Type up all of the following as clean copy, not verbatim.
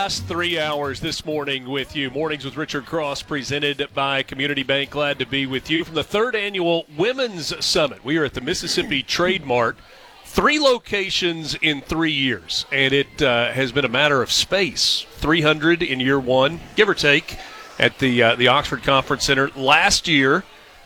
last 3 hours this morning with you. Mornings with Richard Cross, presented by Community Bank. Glad to be with you from the third annual Women's Summit. We are at the Mississippi Trade Mart. 3 locations in 3 years, and it has been a matter of space. 300 in year one, give or take, at the Oxford Conference Center. Last year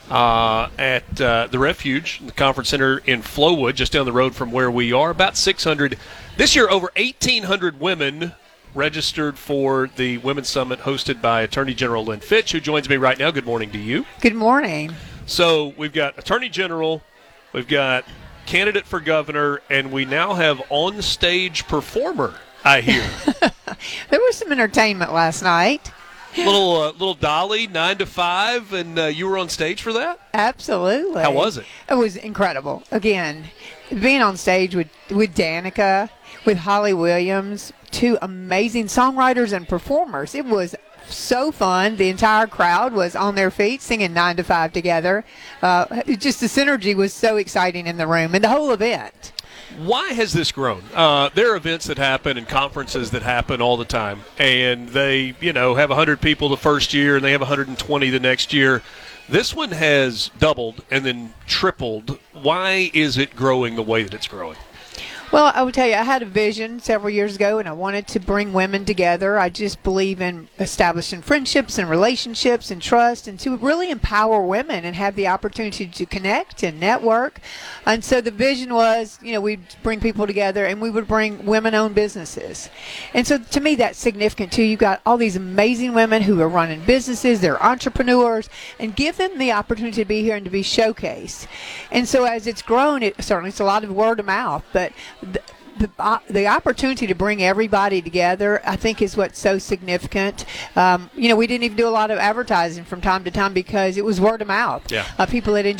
at the Refuge, the Conference Center in Flowood, just down the road from where we are, about 600. This year, over 1,800 women registered for the Women's Summit hosted by Attorney General Lynn Fitch, who joins me right now. Good morning to you. Good morning. So we've got Attorney General, we've got candidate for governor, and we now have on-stage performer, I hear. There was some entertainment last night. Little Dolly, 9 to 5, and you were on stage for that? Absolutely. How was it? It was incredible. Again, being on stage with Danica, with Holly Williams, 2 amazing songwriters and performers. It was so fun. The entire crowd was on their feet singing 9 to 5 together. Just the synergy was so exciting in the room and the whole event. Why has this grown? There are events that happen and conferences that happen all the time, and they, have 100 people the first year and they have 120 the next year. This one has doubled and then tripled. Why is it growing the way that it's growing? Well, I would tell you, I had a vision several years ago, and I wanted to bring women together. I just believe in establishing friendships and relationships and trust, and to really empower women and have the opportunity to connect and network. And so the vision was, we'd bring people together, and we would bring women-owned businesses. And so to me, that's significant, too. You've got all these amazing women who are running businesses, they're entrepreneurs, and give them the opportunity to be here and to be showcased. And so as it's grown, it's a lot of word of mouth, but the opportunity to bring everybody together, I think, is what's so significant. We didn't even do a lot of advertising from time to time because it was word of mouth. Yeah. People that